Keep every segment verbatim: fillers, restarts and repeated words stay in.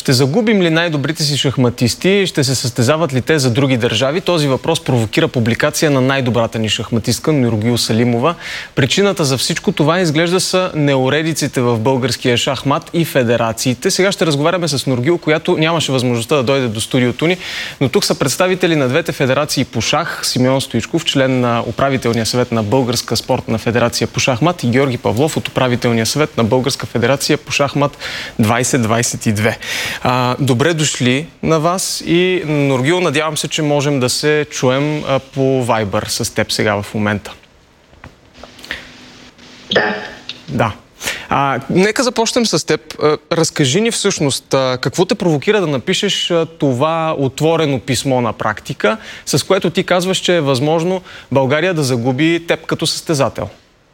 Ще загубим ли най-добрите си шахматисти? Ще се състезават ли те за други държави? Този въпрос провокира публикация на най-добрата ни шахматистка Нургюл Салимова. Причината за всичко това изглежда са неуредиците в българския шахмат и федерациите. Сега ще разговаряме с Нургюл, която нямаше възможността да дойде до студиото ни, но тук са представители на двете федерации по шах: Симеон Стоичков, член на управителния съвет на Българска спортна федерация по шахмат, и Георги Павлов от управителния съвет на Българска федерация по шахмат двайсет двайсет и две. А, добре дошли на вас и Нургюл, надявам се, че можем да се чуем а, по Viber с теб сега в момента. Да. Да. А, нека започнем с теб. Разкажи ни всъщност какво те провокира да напишеш това отворено писмо на практика, с което ти казваш, че е възможно България да загуби теб като състезател.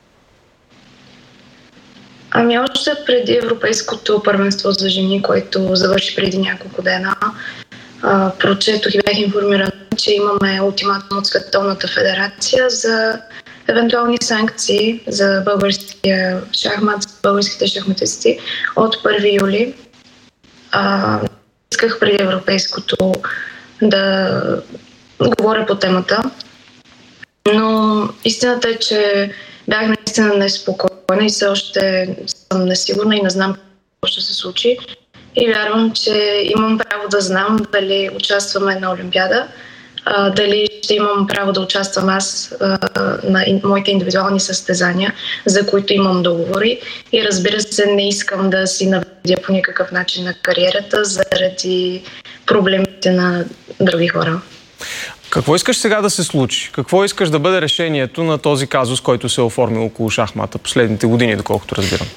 Ами още преди Европейското първенство за жени, което завърши преди няколко дена, а, прочетох и бях информирана, че имаме ултиматум от Световната федерация за евентуални санкции за българския шахмат, за българските шахматисти от първи юли. А, исках преди Европейското да говоря по темата, но истината е, че бях наистина неспокойна и все още съм несигурна и не знам какво ще се случи. И вярвам, че имам право да знам дали участваме на Олимпиада, а, дали ще имам право да участвам аз а, на моите индивидуални състезания, за които имам договори. И разбира се, не искам да си навредя по никакъв начин на кариерата заради проблемите на други хора. Какво искаш сега да се случи? Какво искаш да бъде решението на този казус, който се е оформил около шахмата последните години, доколкото разбирам?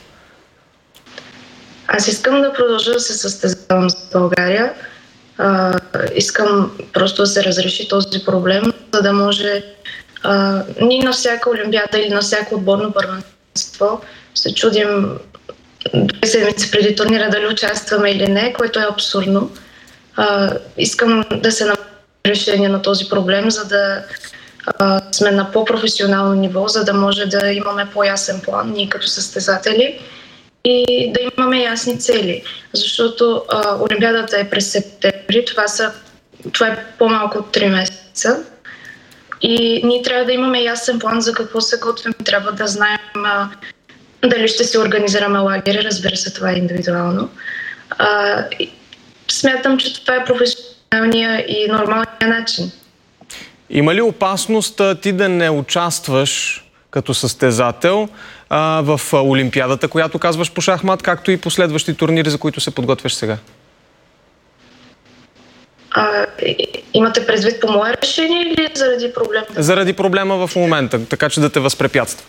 Аз искам да продължа да се състезавам с България. А, искам просто да се разреши този проблем, за да може а, ние на всяка олимпиада или на всяко отборно първенство се чудим две седмици преди турнира дали участваме или не, което е абсурдно. А, искам да се намери решение на този проблем, за да а, сме на по-професионално ниво, за да може да имаме по-ясен план ние като състезатели и да имаме ясни цели. Защото а, Олимпиадата е през септември, това, са, това е по-малко от три месеца и ние трябва да имаме ясен план за какво се готвим. Трябва да знаем а, дали ще се организираме лагери, разбира се, това е индивидуално. А, смятам, че това е професионалния и нормалния начин. Има ли опасност ти да не участваш като състезател а, в Олимпиадата, която казваш по шахмат, както и последващи турнири, за които се подготвяш сега? А, имате предвид по мое решение или заради проблема? Заради проблема в момента, така че да те възпрепятства.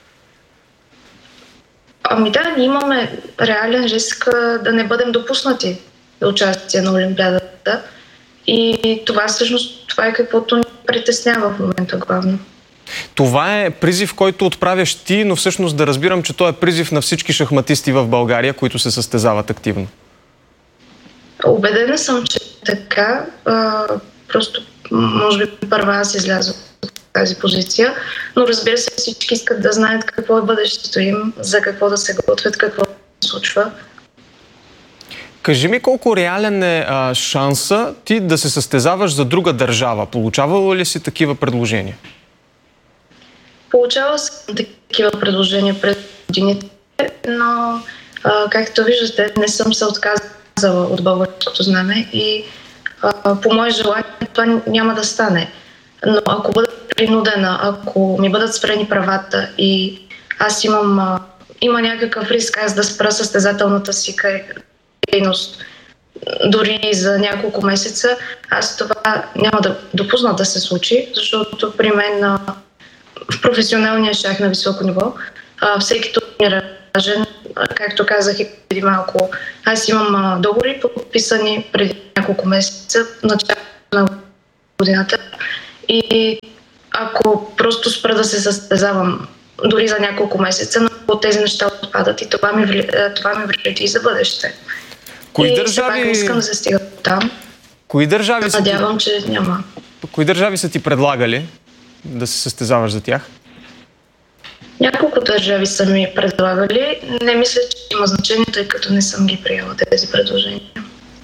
Ами да, ние имаме реален риск да не бъдем допуснати до участие на Олимпиадата. И това всъщност това е каквото ни притеснява в момента главно. Това е призив, който отправяш ти, но всъщност да разбирам, че той е призив на всички шахматисти в България, които се състезават активно. Убедена съм, че така. А, просто може би първа аз излязох от тази позиция, но разбира се, всички искат да знаят какво е бъдещето им, за какво да се готвят, какво се случва. Кажи ми колко реален е а, шанса ти да се състезаваш за друга държава. Получавала ли си такива предложения? Получавала съм такива предложения през годините, но а, както виждате, не съм се отказала от българското знаме и а, по мое желание това няма да стане. Но ако бъда принудена, ако ми бъдат спрени правата и аз имам а, има някакъв риск аз да спра състезателната си дейност дори за няколко месеца, аз това няма да допусна да се случи, защото при мен а, в професионалния шах на високо ниво а, всеки турнир е важен, както казах и преди малко. Аз имам а, договори подписани преди няколко месеца, в началото на годината и ако просто спра да се състезавам дори за няколко месеца, но тези неща отпадат и това ми, вреди, това ми вреди за бъдеще. Кои и държави... не искам да се стига там. Кои държави Надявам, ти... че няма. Кои държави са ти предлагали да се състезаваш за тях? Няколко държави са ми предлагали. Не мисля, че има значение, тъй като не съм ги приела тези предложения.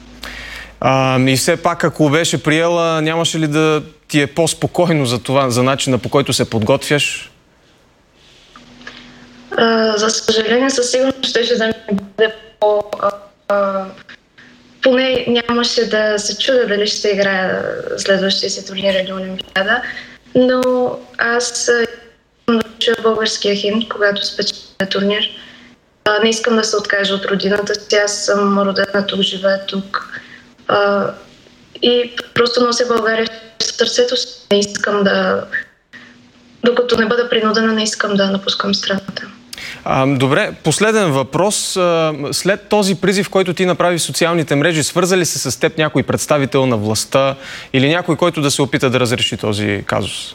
А, и все пак, ако беше приела, нямаше ли да ти е по-спокойно за това, за начина, по който се подготвяш? А, за съжаление, със сигурност ще да ми бъде по... А, поне нямаше да се чудя дали ще играя следващия си турнир или Олимпиада, но аз искам да чуя българския химн, когато спечеля турнир. А, не искам да се откажа от родината си, аз съм родена тук, живея тук. А, и просто нося България в сърцето си. Не искам да... Докато не бъда принудена, не искам да напускам страната. А, добре, последен въпрос. След този призив, който ти направи в социалните мрежи, свърза ли се с теб някой представител на властта или някой, който да се опита да разреши този казус?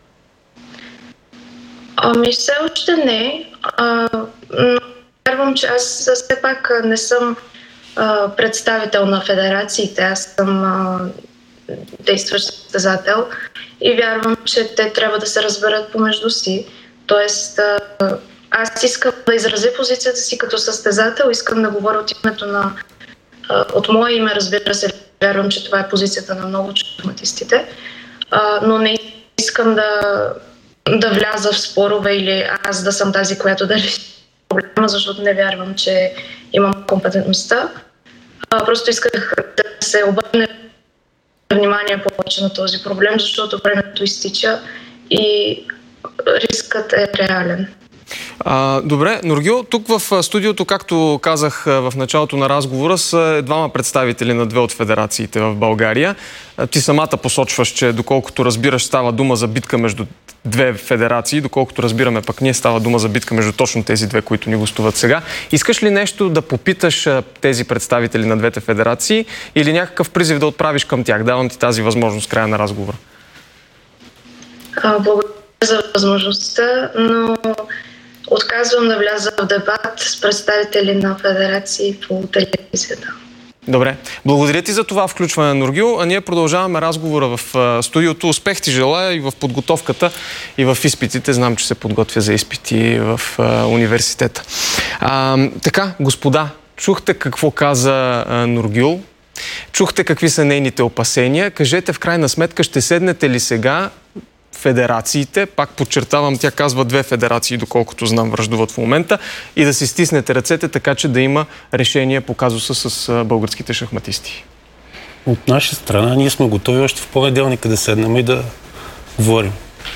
Ами все още не. А, но вярвам, че аз все пак не съм а, представител на федерациите. Аз съм а, действащ състезател и вярвам, че те трябва да се разберат помежду си. Тоест, а, аз искам да изразя позицията си като състезател, искам да говоря от името на... От мое име, разбира се, вярвам, че това е позицията на много шахматистите, но не искам да, да вляза в спорове или аз да съм тази, която да реши проблема, защото не вярвам, че имам компетентността. Просто исках да се обърне внимание повече на този проблем, защото времето изтича и рискът е реален. А, добре, Нургюл, тук в студиото, както казах в началото на разговора, са двама представители на две от федерациите в България. Ти самата посочваш, че доколкото разбираш става дума за битка между две федерации, доколкото разбираме пък ние става дума за битка между точно тези две, които ни гостуват сега. Искаш ли нещо да попиташ тези представители на двете федерации или някакъв призив да отправиш към тях? Давам ти тази възможност в края на разговора. А, благодаря за възможността, но отказвам да вляза в дебат с представители на федерации по телевизията. Добре. Благодаря ти за това включване, Нургюл. А ние продължаваме разговора в студиото. Успех ти желая и в подготовката, и в изпитите. Знам, че се подготвя за изпити в университета. А, така, господа, чухте какво каза Нургюл. Чухте какви са нейните опасения. Кажете, в крайна сметка, ще седнете ли сега федерациите, пак подчертавам, тя казва две федерации, доколкото знам, враждуват в момента, и да си стиснете ръцете, така че да има решение по казуса с българските шахматисти? От наша страна ние сме готови още в понеделника да седнем и да говорим.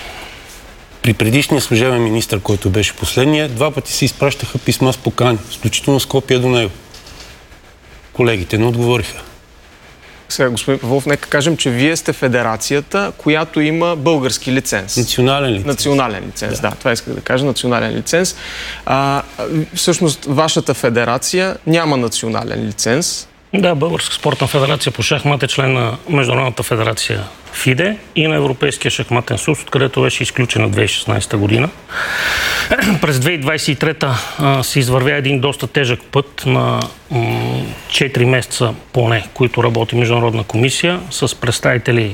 При предишния служебен министър, който беше последния, два пъти се изпращаха писма с покани, включително с копия до него. Колегите не отговориха. Сега, господин Павлов, нека кажем, че вие сте федерацията, която има български лиценз. Национален лиценз. Национален лиценз, да. да. Това исках да кажа, национален лиценз. А, всъщност, вашата федерация няма национален лиценз. Да, Българска спортна федерация по шахмат е член на Международната федерация ФИДЕ и на Европейския шахматен съюз, откъдето беше изключена две хиляди и шестнадесета година. През две хиляди двадесет и трета а, се извървя един доста тежък път на м- четири месеца поне, които работи Международна комисия с представители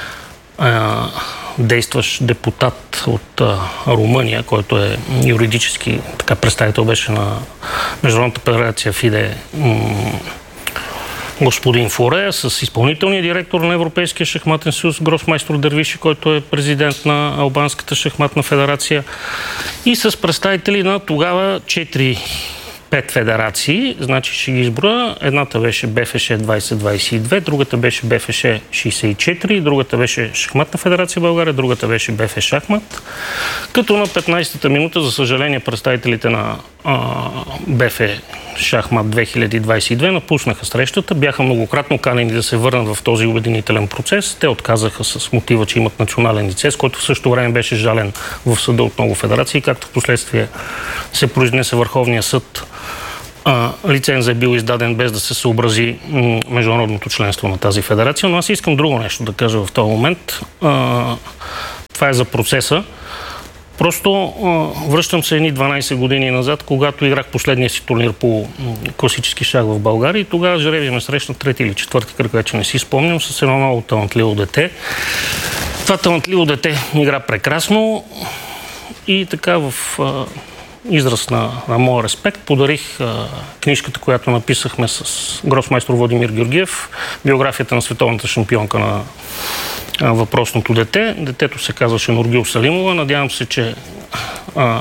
а, действащ депутат от а, Румъния, който е юридически така представител беше на Международната федерация ФИДЕ, м- господин Форея, с изпълнителния директор на Европейския шахматен съюз Гросмайстор Дервиши, който е президент на Албанската шахматна федерация, и с представители на тогава четири пет федерации, значи ще ги изброя. Едната беше БФШ двадесет двадесет и две, другата беше БФШ шейсет и четири, другата беше Шахматна федерация България, другата беше БФ Шахмат. Като на петнадесета минута, за съжаление, представителите на а, БФ Шахмат две хиляди двадесет и две напуснаха срещата, бяха многократно канени да се върнат в този обединителен процес. Те отказаха с мотива, че имат национален лиценз, който в същото време беше жален в съда от много федерации, както в последствие се произнесе Върховния съд. Лицензът е бил издаден без да се съобрази м- международното членство на тази федерация, но аз искам друго нещо да кажа в този момент. А, това е за процеса. Просто а, връщам се едни дванадесет години назад, когато играх последния си турнир по м- класически шах в България, и тогава жребий ме срещна трети или четвърти кръг, вече не си спомням, с едно много талантливо дете. Това талантливо дете игра прекрасно и така в... А, израз на, на моя респект, подарих а, книжката, която написахме с гросмайстор Владимир Георгиев, биографията на световната шампионка на а, въпросното дете. Детето се казваше Нургюл Салимова. Надявам се, че а,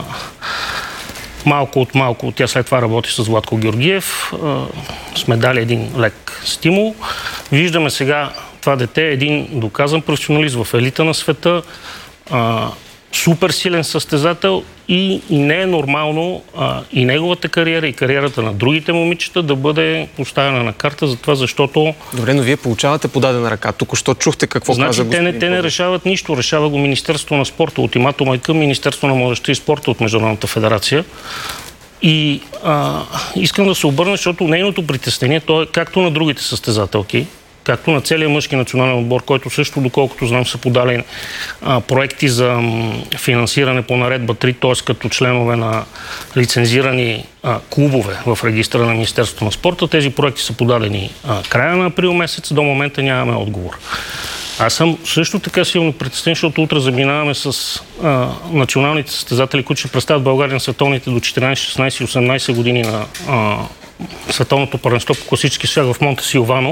малко от малко, тя след това работи с Владко Георгиев, а, сме дали един лек стимул. Виждаме сега това дете е един доказан професионалист в елита на света, а, супер силен състезател и, и не е нормално а, и неговата кариера, и кариерата на другите момичета да бъде поставена на карта за това, защото... Добре, но вие получавате подадена ръка. Тук що чухте какво значи, каза господин те не, те не решават нищо. Решава го Министерството на спорта. Ултиматума е към Министерството на младежта и спорта от Международната федерация. И а, искам да се обърна, защото нейното притеснение, то е както на другите състезателки, както на целия мъжки национален отбор, който също, доколкото знам, са подали а, проекти за м, финансиране по наредба три, т.е. като членове на лицензирани а, клубове в регистъра на Министерството на спорта. Тези проекти са подадени а, края на април месец, до момента нямаме отговор. Аз съм също така силно притеснен, защото утре заминаваме с а, националните състезатели, които ще представят България на световните до четиринайсет, шестнайсет и осемнайсет години на а, световното първенство по класически свят в Монте Силвано.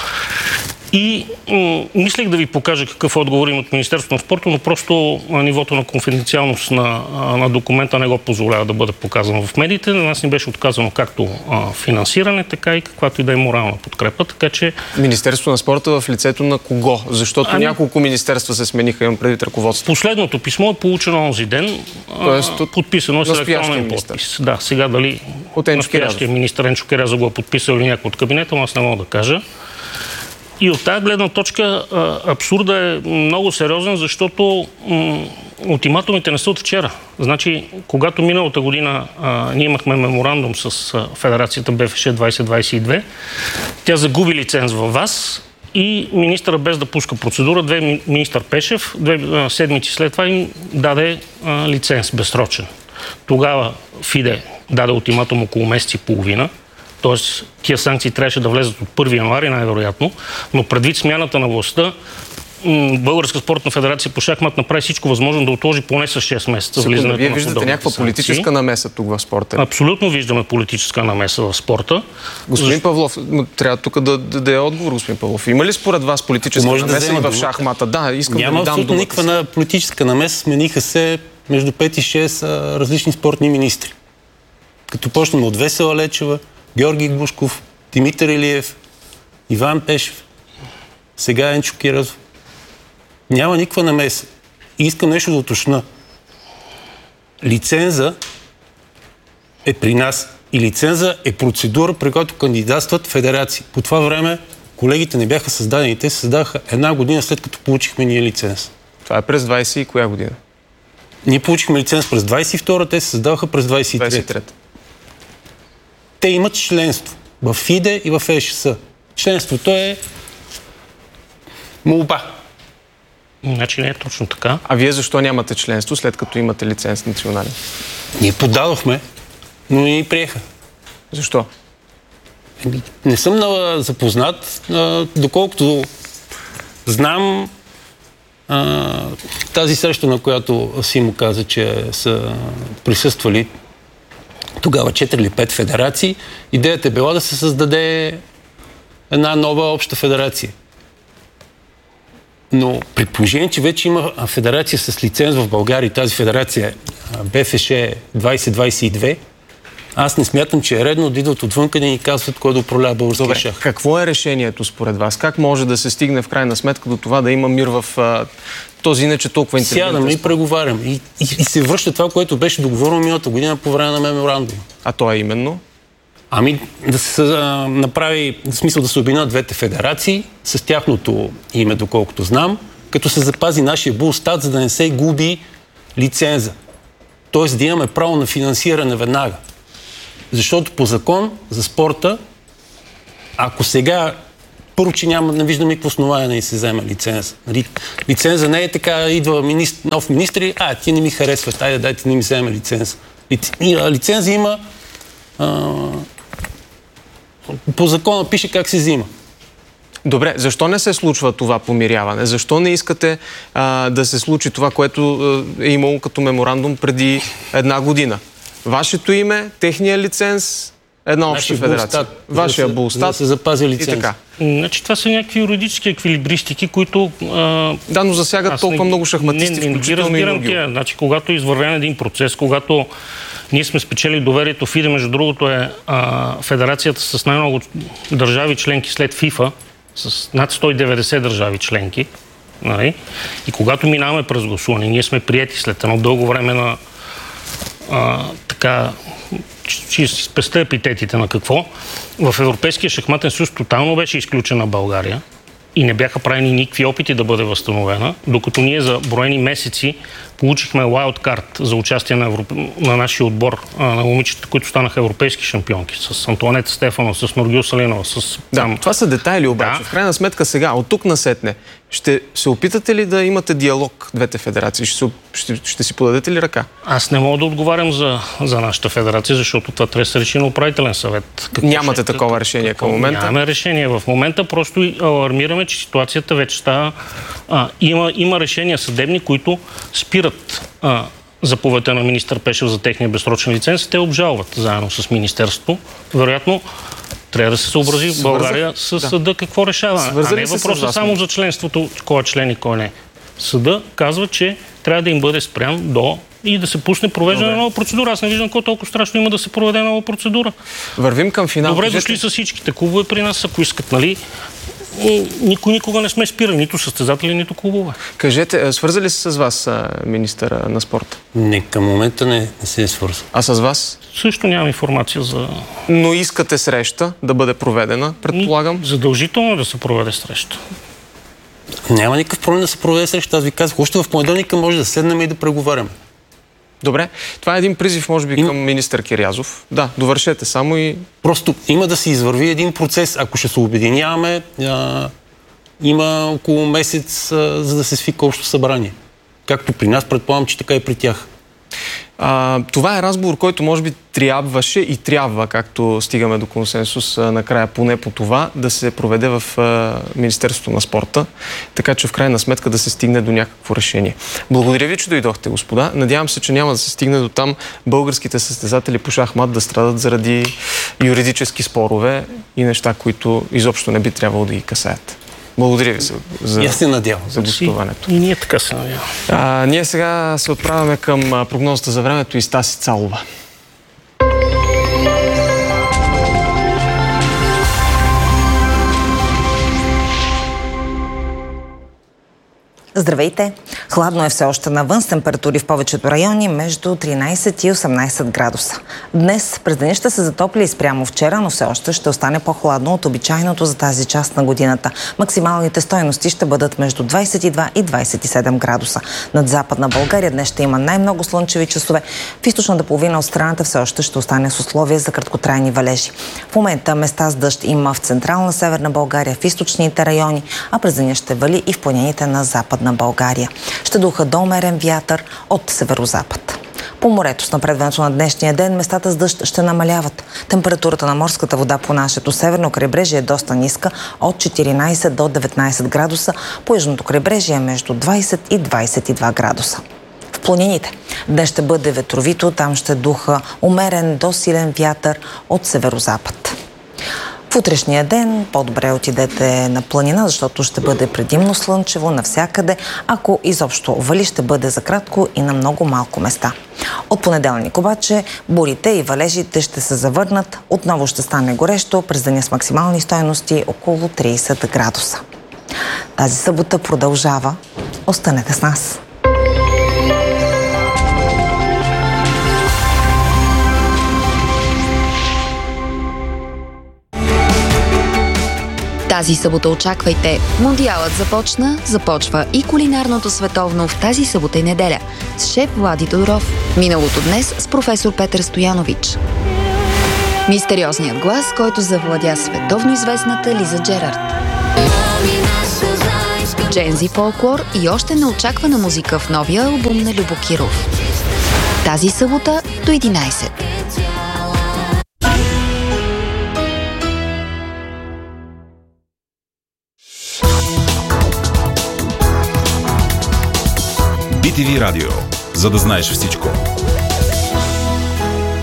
И м- мислех да ви покажа какъв отговор има от Министерството на спорта, но просто а, нивото на конфиденциалност на, а, на документа не го позволява да бъде показано в медиите. На нас ни беше отказано както а, финансиране, така и каквато и да е морална подкрепа. Така че... Министерството на спорта в лицето на кого? Защото ами... няколко министерства се смениха, имам предвид ръководство. Последното писмо е получено онзи ден, Тоест, а, подписано с електронен подпис. Да, сега дали настоящия министър Енчо Керязов го е подписал или някой от кабинета, аз не мога да кажа. И от тази гледна точка абсурда е много сериозен, защото м- ултиматумите не са от вчера. Значи, когато миналата година а, ние имахме меморандум с а, Федерацията БФШ двайсет двайсет и две, тя загуби лиценз във ВАС и министъра, без да пуска процедура, две, министър Пешев, две а, седмици след това им даде а, лиценз безсрочен. Тогава ФИДЕ даде ултиматум около месец и половина. Тоест, тия санкции трябваше да влезат от първи януари, най-вероятно, но предвид смяната на властта, Българска спортна федерация по шахмат направи всичко възможно да отложи поне с шест месеца влизането на подобните санкции. Вие виждате някаква политическа намеса тук в спорта? Абсолютно виждаме политическа намеса в спорта. Господин Защо... Павлов, трябва тук да даде отговор, господин Павлов. Има ли според вас политическа Може намеса да и в шахмата? Да, искам Няма да ви дам думата. Няма абсолютно никаква политическа намеса. Смениха се между пет и шест различни спортни министри. Като почнем от Весела Лечева, Георги Глушков, Димитър Илиев, Иван Пешев, сега Енчо Керязов. Няма никаква намеса. И искам нещо да уточня. Лиценза е при нас и лиценза е процедура, при която кандидатстват федерации. По това време колегите не бяха създадени. Те се създадаха една година след като получихме ние лиценз. Това е през двайсет и коя година? Ние получихме лиценз през двайсет и втора, те се създадаха през двайсет и трета. двайсет и трета. Те имат членство в ФИДЕ и в ЕШС. Членството е молба. Значи не е точно така. А вие защо нямате членство, след като имате лиценз национален? Ние подадохме, но не ни приеха. Защо? Не съм запознат, доколкото знам тази среща, на която Симо каза, че са присъствали тогава четири или пет федерации. Идеята е била да се създаде една нова обща федерация. Но при положение, че вече има федерация с лиценз в България, тази федерация е БФШ двайсет двайсет и две, аз не смятам, че е редно да идват отвънка да ни казват кой да управлява българския шах. Какво е решението според вас? Как може да се стигне в крайна сметка до това да има мир в а, този иначе толкова интелигентен? Сядаме и преговарям. И, и, и се връща това, което беше договорено миналата година по време на меморандум. А то е именно? Ами да се а, направи, в смисъл да се обединят двете федерации с тяхното име, доколкото знам, като се запази нашия булстат, за да не се губи лиценза. Тоест да имаме право на финансиране веднага. Защото по закон за спорта, ако сега първо, че няма, не виждам никакво основание да ни се вземе лиценза. Лиценза не е така, идва министр, нов министр, а ти не ми харесваш, айде дайте не ми вземе лиценза. Лиценза има а, по закона пише как се взима. Добре, защо не се случва това помиряване? Защо не искате а, да се случи това, което е имало като меморандум преди една година? Вашето име, техния лиценз, една обща федерация. Вашия Булстат. Да се запази лиценз. Значи това са някакви юридически еквилибристики, които... А... Да, но засягат толкова не, много шахматисти, не, не, включително и Нургил. Значи, когато е извървен един процес, когато ние сме спечели доверието ФИДЕ, между другото е а, федерацията с най-много държави членки след ФИФА, с над сто и деветдесет държави членки. Нали? И когато минаваме през гласуване, ние сме приети след едно дълго време на а, така... ще си спестя епитетите на какво. В Европейския шахматен съюз тотално беше изключена България и не бяха правени никакви опити да бъде възстановена, докато ние за броени месеци получихме уайлдкарт за участие на, Европ... на нашия отбор, а, на момичета, които станаха европейски шампионки, с Антуанета Стефанова, с Нургил Салимова, с... Да, това са детайли обаче. Да. В крайна сметка сега, от тук насетне, ще се опитате ли да имате диалог двете федерации? Ще, ще, ще си подадете ли ръка? Аз не мога да отговарям за, за нашата федерация, защото това трябва да се реши на управителен съвет. Какво Нямате ще, такова решение какво, към момента? Нямаме решение. В момента просто алармираме, че ситуацията вече става... А, има, има решения съдебни, които спират а, заповедта на министър Пешев за техния безсрочен лиценз. Те обжалват заедно с министерството. Вероятно, трябва да се съобрази в България с да. съда какво решава. Свързали а не въпроса само за членството, кой е член и кой не. Съда казва, че трябва да им бъде спрян до и да се пусне провеждане на нова процедура. Аз не виждам какво толкова страшно има да се проведе нова процедура. Вървим към финал. Добре дошли с всичките клубове при нас, ако искат, нали? Никой никога не сме спирали, нито състезатели, нито клубове. Кажете, свързали се с вас министъра на спорта? Не, към момента не, не се е свързал. А с вас? Също нямам информация за... Но искате среща да бъде проведена, предполагам? Задължително да се проведе среща. Няма никакъв проблем да се проведе среща. Аз ви казах, още в понеделника може да седнем и да преговаряме. Добре. Това е един призив, може би, към министър Кирязов. Да, довършете само и... Просто има да се извърви един процес. Ако ще се обединяваме, а, има около месец, а, за да се свика общо събрание. Както при нас, предполагам, че така и при тях. А, това е разговор, който може би трябваше и трябва, както стигаме до консенсус а, накрая, поне по това, да се проведе в а, Министерството на спорта, така че в крайна сметка да се стигне до някакво решение. Благодаря ви, че дойдохте, господа. Надявам се, че няма да се стигне до там българските състезатели по шахмат да страдат заради юридически спорове и неща, които изобщо не би трябвало да ги касаят. Благодаря ви за, за, за гостуването. И ние така се надяваме. А, ние сега се отправяме към прогнозата за времето и Стаси Цалова. Здравейте! Хладно е все още навън с температури в повечето райони между тринайсет и осемнайсет градуса. Днес през деня ще се затопли и спрямо вчера, но все още ще остане по-хладно от обичайното за тази част на годината. Максималните стойности ще бъдат между двайсет и два и двайсет и седем градуса. Над Западна България днес ще има най-много слънчеви часове. В източната половина от страната все още ще остане с условия за краткотрайни валежи. В момента места с дъжд има в централна Северна България, в източните райони, а през деня ще вали и в планините на Западна на България. Ще духа до умерен вятър от северозапад. По морето с напредването на днешния ден местата с дъжд ще намаляват. Температурата на морската вода по нашето северно крайбрежие е доста ниска, от четиринайсет до деветнайсет градуса, по южното крайбрежие между двайсет и двайсет и два градуса. В планините днес ще бъде ветровито, там ще духа умерен до силен вятър от северозапад. В утрешния ден по-добре отидете на планина, защото ще бъде предимно слънчево навсякъде. Ако изобщо вали, ще бъде за кратко и на много малко места. От понеделник обаче бурите и валежите ще се завърнат. Отново ще стане горещо, през деня с максимални стойности около трийсет градуса. Тази събота продължава. Останете с нас! Тази събота очаквайте. Мондиалът започна, започва и кулинарното световно в тази събота и неделя с шеф Влади Тодоров. Миналото днес с професор Петър Стоянович. Мистериозният глас, който завладя световно известната Лиза Джерард. Джензи фолклор и още неочаквана музика в новия албум на Любо Киров. Тази събота до единайсет. би ти ви Радио, за да знаеш всичко.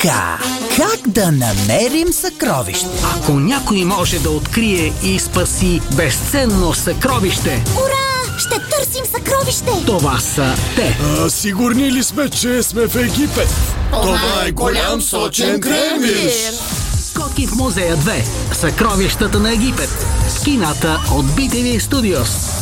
така, как да намерим съкровище? Ако някой може да открие и спаси безценно съкровище, ура! Ще търсим съкровище! Това са те. А, сигурни ли сме, че сме в Египет? Това е голям сочен кремвир! Скоки в музея две. Съкровищата на Египет. В кината от би ти ви Studios.